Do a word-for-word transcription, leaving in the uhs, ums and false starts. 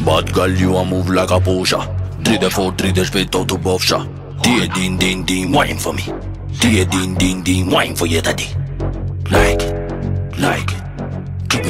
Bad girl, you a move like a Porsche. Three the four, three the spit out to buff shot. Tia din din din, wine for me. Tia din din din, wine for your daddy. Like it, like it.